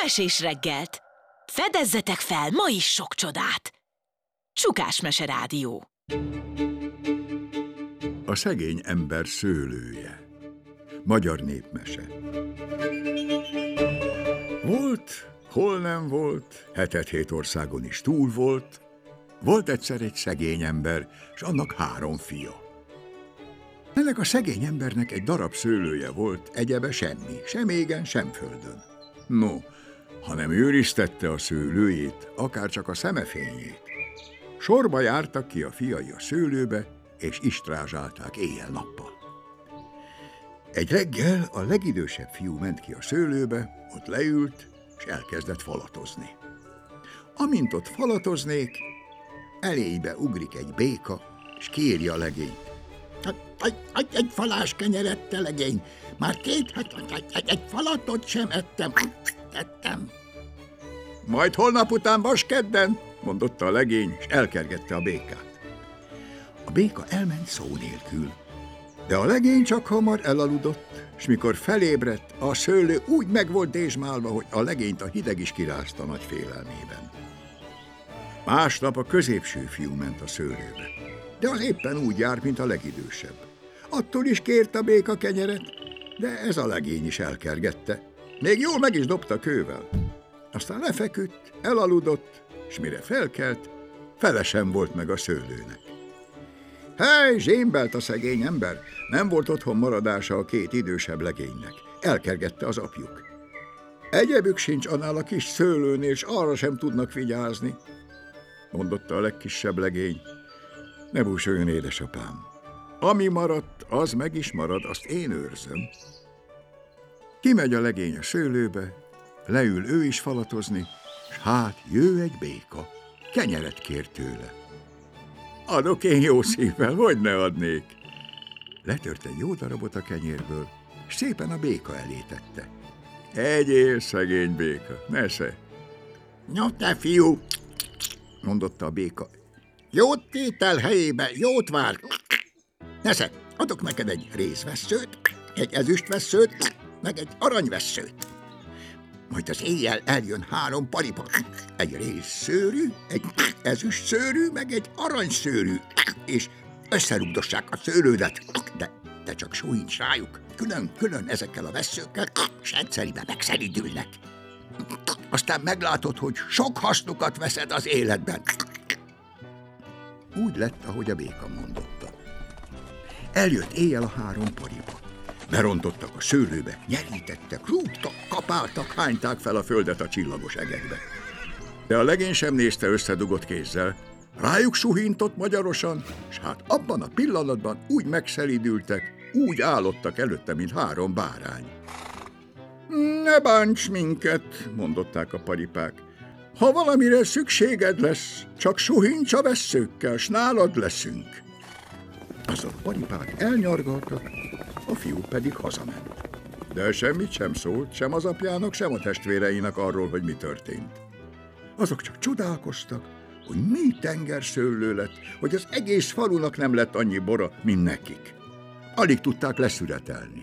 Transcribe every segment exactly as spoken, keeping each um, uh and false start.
Mesés reggelt! Fedezzetek fel ma is sok csodát! Csukás Mese Rádió. A szegény ember szőlője. Magyar népmese. Volt, hol nem volt, hetet hét országon is túl volt. Volt egyszer egy szegény ember, s annak három fia. Ennek a szegény embernek egy darab szőlője volt, egyebe semmi, sem égen, sem földön. No, ha nem őriztette a szőlőjét, akár csak a szemefényét. Sorba jártak ki a fiai a szőlőbe, és istrázsálták éjjel-nappal. Egy reggel a legidősebb fiú ment ki a szőlőbe, ott leült, és elkezdett falatozni. Amint ott falatoznék, elébe ugrik egy béka, és kéri a legényt. Adj egy falás kenyeret, te legény! Már két hét, egy falatot sem ettem. Ettem. Majd holnap után vaskedden, mondotta a legény, és elkergette a békát. A béka elment szó nélkül, de a legény csak hamar elaludott, és mikor felébredt, a szőlő úgy meg volt dézsmálva, hogy a legényt a hideg is kirázta nagy félelmében. Másnap a középső fiú ment a szőlőbe, de az éppen úgy jár, mint a legidősebb. Attól is kért a béka kenyeret, de ez a legény is elkergette. Még jól meg is dobta kővel. Aztán lefeküdt, elaludott, és mire felkelt, fele sem volt meg a szőlőnek. Hely, zsémbelt a szegény ember, nem volt otthon maradása a két idősebb legénynek. Elkergette az apjuk. Egyebük sincs annál a kis szőlőnél, és arra sem tudnak vigyázni, mondotta a legkisebb legény. Ne búsuljon, édesapám. Ami maradt, az meg is marad, azt én őrzöm. Kimegy a legény a szőlőbe, leül ő is falatozni, s hát jő egy béka, kenyeret kér tőle. Adok én jó szívvel, hogy ne adnék? Letört egy jó darabot a kenyérből, s szépen a béka elé tette. Egyél, szegény béka, nesze. No te fiú, mondotta a béka. Jót tétel helyébe, jót vár. Nesze, adok neked egy rézvesszőt, egy ezüstveszőt, meg egy aranyvesszőt. Majd az éjjel eljön három paripa, egy rézszőrű, egy ezüstszőrű, meg egy aranyszőrű, és összerugdossák a szőlődet, de te csak súlyincs rájuk, külön-külön ezekkel a vesszőkkel, s egyszeribe megszelidülnek. Aztán meglátod, hogy sok hasznukat veszed az életben. Úgy lett, ahogy a béka mondotta. Eljött éjjel a három paripa. Berontottak a szőlőbe, nyerítettek, rúgtak, kapáltak, hányták fel a földet a csillagos egekbe. De a legény sem nézte összedugott kézzel. Rájuk suhintott magyarosan, s hát abban a pillanatban úgy megszelidültek, úgy állottak előtte, mint három bárány. Ne bánts minket, mondották a paripák. Ha valamire szükséged lesz, csak suhincs a vesszőkkel, s nálad leszünk. Azok a paripák elnyargaltak, a fiú pedig hazament. De semmit sem szólt, sem az apjának, sem a testvéreinek arról, hogy mi történt. Azok csak csodálkoztak, hogy mi tengerszőlő lett, hogy az egész falunak nem lett annyi bora, mint nekik. Alig tudták leszüretelni.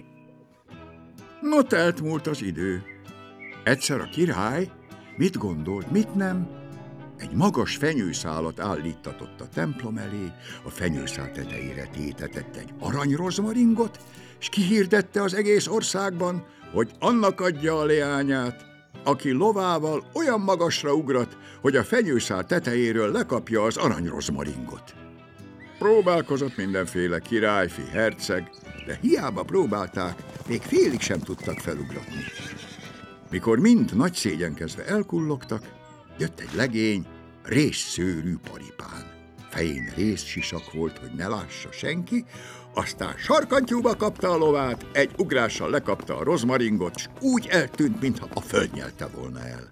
No, telt múlt az idő. Egyszer a király, mit gondolt, mit nem, egy magas fenyőszálat állítatott a templom elé, a fenyőszál tetejére tétetett egy aranyrozmaringot, és kihirdette az egész országban, hogy annak adja a leányát, aki lovával olyan magasra ugrat, hogy a fenyőszál tetejéről lekapja az aranyrozmaringot. Próbálkozott mindenféle királyfi, herceg, de hiába próbálták, még félig sem tudtak felugratni. Mikor mind nagy szégyenkezve elkullogtak, jött egy legény, rézszőrű paripán. Fején rézsisak volt, hogy ne lássa senki, aztán sarkantyúba kapta a lovát, egy ugrással lekapta a rozmaringot, s úgy eltűnt, mintha a föld nyelte volna el.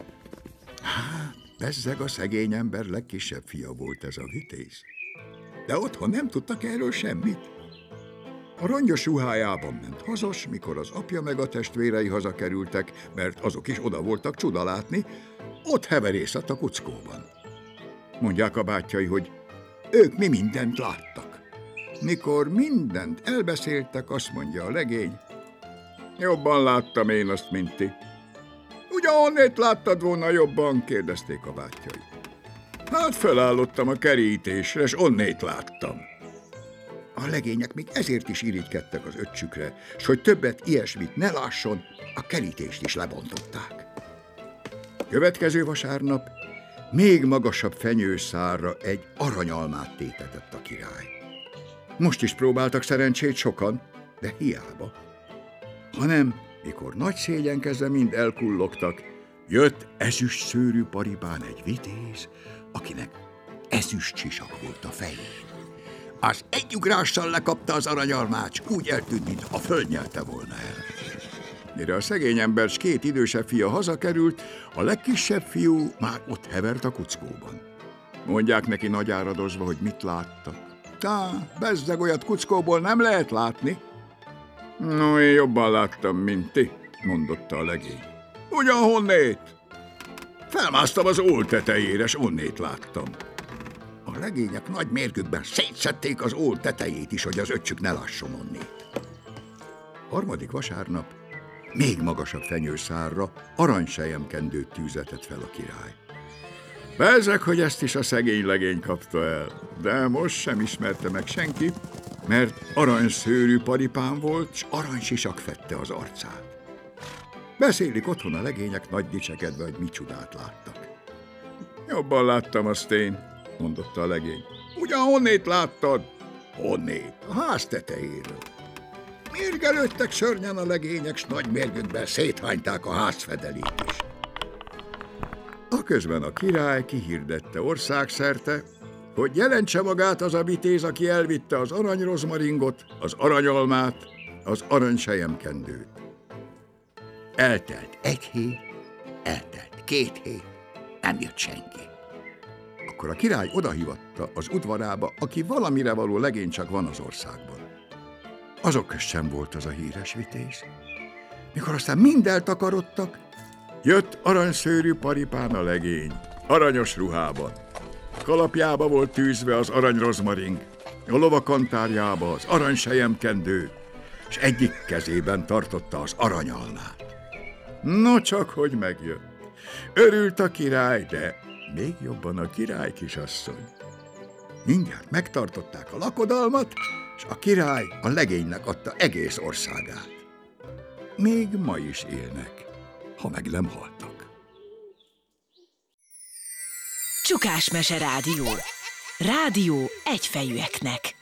Hát, bezzeg a szegény ember legkisebb fia volt ez a vitéz. De otthon nem tudtak erről semmit. A rongyos ruhájában ment hazas, mikor az apja meg a testvérei hazakerültek, mert azok is oda voltak csuda látni, ott heverészett a kuckóban. Mondják a bátyjai, hogy ők mi mindent láttak. Mikor mindent elbeszéltek, azt mondja a legény, jobban láttam én azt, mint ti. Ugyan honnét láttad volna jobban? Kérdezték a bátyjai. Hát felállottam a kerítésre, és onnét láttam. A legények még ezért is irigykedtek az öccsükre, s hogy többet ilyesmit ne lásson, a kerítést is lebontották. Következő vasárnap még magasabb fenyőszárra egy aranyalmát tétetett a király. Most is próbáltak szerencsét sokan, de hiába. Hanem, mikor nagy szégyenkezve mind elkullogtak, jött ezüst szőrű paripán egy vitéz, akinek ezüst sisak volt a fején. Az egy ugrással lekapta az aranyalmát, s úgy eltűnt, mint a föld nyelte volna el. Mire a szegény ember s két idősebb fia hazakerült, a legkisebb fiú már ott hevert a kuckóban. Mondják neki nagy áradozva, hogy mit láttak. Tá, bezzeg, olyat kuckóból nem lehet látni. No, én jobban láttam, mint ti, mondotta a legény. Ugyan honnét? Felmásztam az ól tetejére, s onnét láttam. A legények nagy mérgükben szétszedték az ól tetejét is, hogy az öccsük ne lásson onnét. Harmadik vasárnap még magasabb fenyőszárra aranyselyemkendőt tűzetett fel a király. Bezzeg, hogy ezt is a szegény legény kapta el, de most sem ismerte meg senki, mert aranyszőrű paripán volt, s aranysisak fette az arcát. Beszélik otthon a legények nagy dicsekedve, hogy mi csodát láttak. Jobban láttam azt én, mondotta a legény. Ugyan honnét láttad? Honnét? A ház tetejéről. Mérgelődtek szörnyen a legények, s nagy mérgükben széthányták a házfedelét is. Aközben a király kihirdette országszerte, hogy jelentse magát az a vitéz, aki elvitte az aranyrozmaringot, az aranyalmát, az aranyselyemkendőt. Eltelt egy hét, eltelt két hét, nem jött senki. Akkor a király odahívatta az udvarába, aki valamire való legény csak van az országban. Azok közt sem volt az a híres vitéz. Mikor aztán mind eltakarodtak, jött aranyszőrű paripán a legény, aranyos ruhában. Kalapjába volt tűzve az aranyrozmaring, a lovakantárjába az aranyselyemkendő, és egyik kezében tartotta az aranyalmát. No csak, hogy megjött. Örült a király, de még jobban a király kisasszony. Mindjárt megtartották a lakodalmat, és a király a legénynek adta egész országát. Még ma is élnek, ha meg nem haltak. Csukásmese rádió. Rádió egyfejűeknek.